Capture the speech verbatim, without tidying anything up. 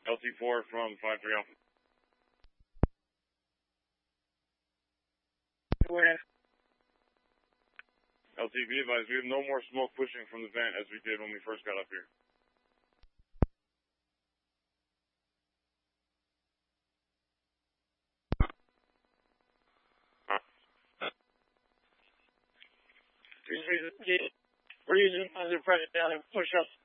L T four from five three Alpha. L T V advised, we have no more smoke pushing from the vent as we did when we first got up here. We're using under pressure down and push up.